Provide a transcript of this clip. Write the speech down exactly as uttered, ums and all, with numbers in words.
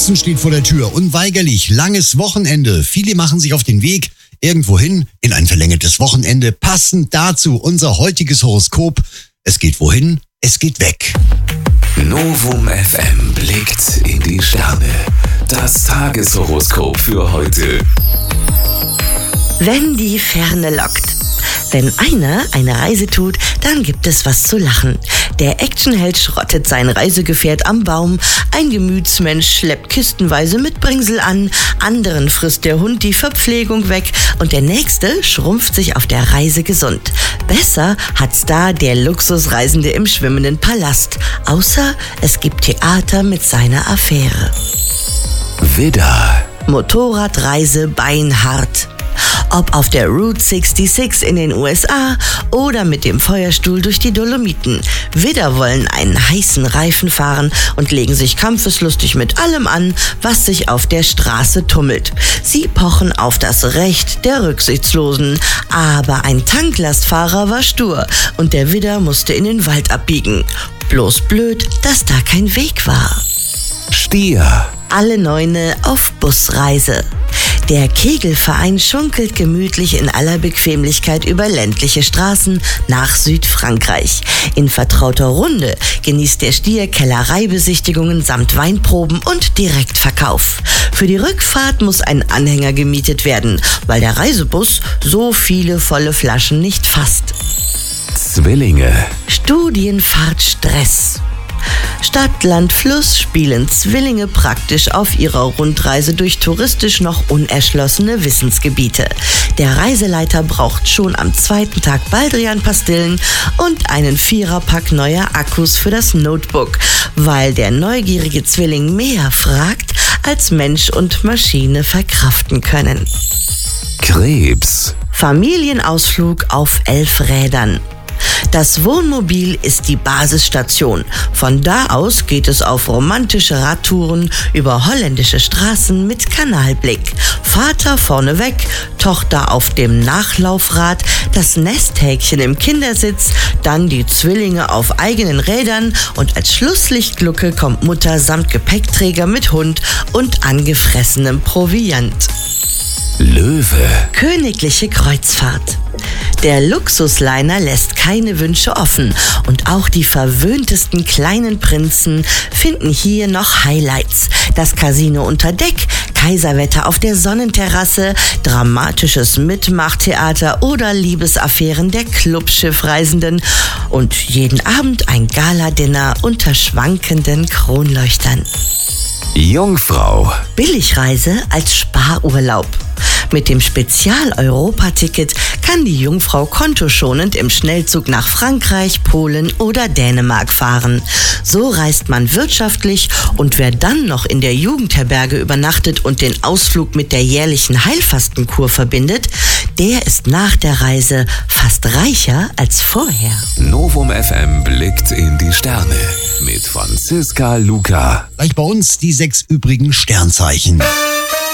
Pfingsten steht vor der Tür, unweigerlich, langes Wochenende. Viele machen sich auf den Weg irgendwohin in ein verlängertes Wochenende. Passend dazu unser heutiges Horoskop. Es geht wohin? Es geht weg. Novum F M blickt in die Sterne. Das Tageshoroskop für heute. Wenn die Ferne lockt. Wenn einer eine Reise tut, dann gibt es was zu lachen. Der Actionheld schrottet sein Reisegefährt am Baum, ein Gemütsmensch schleppt kistenweise Mitbringsel an, anderen frisst der Hund die Verpflegung weg und der Nächste schrumpft sich auf der Reise gesund. Besser hat's da der Luxusreisende im schwimmenden Palast, außer es gibt Theater mit seiner Affäre. Widder. Motorradreise beinhart. Ob auf der Route sechsundsechzig in den U S A oder mit dem Feuerstuhl durch die Dolomiten. Widder wollen einen heißen Reifen fahren und legen sich kampfeslustig mit allem an, was sich auf der Straße tummelt. Sie pochen auf das Recht der Rücksichtslosen. Aber ein Tanklastfahrer war stur und der Widder musste in den Wald abbiegen. Bloß blöd, dass da kein Weg war. Stier. Alle Neune auf Busreise. Der Kegelverein schunkelt gemütlich in aller Bequemlichkeit über ländliche Straßen nach Südfrankreich. In vertrauter Runde genießt der Stier Kellereibesichtigungen samt Weinproben und Direktverkauf. Für die Rückfahrt muss ein Anhänger gemietet werden, weil der Reisebus so viele volle Flaschen nicht fasst. Zwillinge. Studienfahrtstress. Stadt, Land, Fluss spielen Zwillinge praktisch auf ihrer Rundreise durch touristisch noch unerschlossene Wissensgebiete. Der Reiseleiter braucht schon am zweiten Tag Baldrian-Pastillen und einen Viererpack neuer Akkus für das Notebook, weil der neugierige Zwilling mehr fragt, als Mensch und Maschine verkraften können. Krebs. Familienausflug auf elf Rädern. Das Wohnmobil ist die Basisstation. Von da aus geht es auf romantische Radtouren über holländische Straßen mit Kanalblick. Vater vorneweg, Tochter auf dem Nachlaufrad, das Nesthäkchen im Kindersitz, dann die Zwillinge auf eigenen Rädern und als Schlusslichtglucke kommt Mutter samt Gepäckträger mit Hund und angefressenem Proviant. Löwe. Königliche Kreuzfahrt. Der Luxusliner lässt keine Wünsche offen und auch die verwöhntesten kleinen Prinzen finden hier noch Highlights. Das Casino unter Deck, Kaiserwetter auf der Sonnenterrasse, dramatisches Mitmachtheater oder Liebesaffären der Clubschiffreisenden und jeden Abend ein Galadinner unter schwankenden Kronleuchtern. Jungfrau. Billigreise als Sparurlaub. Mit dem Spezial-Europa-Ticket kann die Jungfrau kontoschonend im Schnellzug nach Frankreich, Polen oder Dänemark fahren. So reist man wirtschaftlich und wer dann noch in der Jugendherberge übernachtet und den Ausflug mit der jährlichen Heilfastenkur verbindet, der ist nach der Reise fast reicher als vorher. Novum F M blickt in die Sterne mit Franziska Luca. Gleich bei uns die sechs übrigen Sternzeichen.